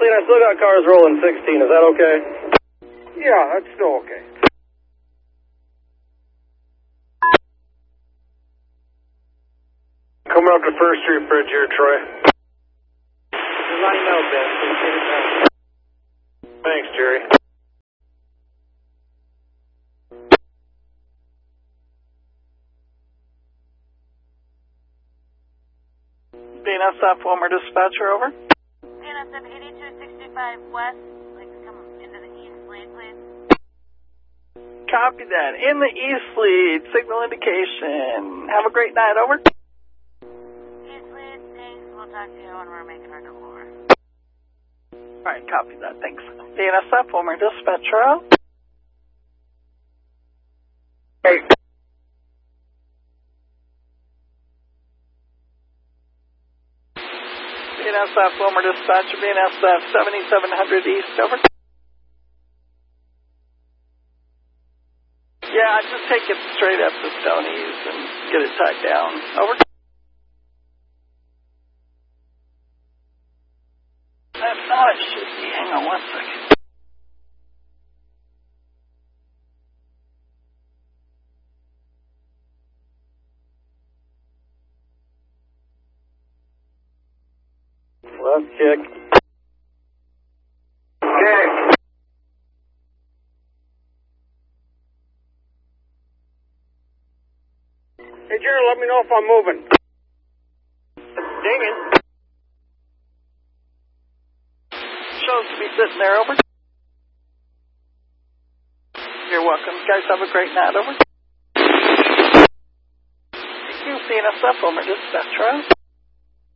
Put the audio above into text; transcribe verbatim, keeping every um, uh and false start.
Kathleen, I still got cars rolling sixteen. Is that okay? Yeah, that's still okay. Coming up to First Street Bridge here, Troy. Just let me know, Ben. Appreciate it, man. Thanks, Jerry. B N S F, Wilmer Dispatcher, over. B N S F eighty-two sixty-five West, like to come into the east lead, please. Copy that. In the east lead, signal indication. Have a great night, over. East lead, thanks. We'll talk to you when we're making our double over. All right, copy that. Thanks. B N S F, Wilmer Dispatcher, out. Hey. B N S F, Wilmer Dispatcher, B N S F seventy-seven hundred East, over. Yeah, just take it straight up to Stoney's and get it tied down, over. That's how it should be. Hang on one second. Left kick. Okay. Hey, Jerry, let me know if I'm moving. Dinging. Shows to be sitting there, over. You're welcome. You guys have a great night, over. Thank you, C N S F, Wilmer Dispatcher, out.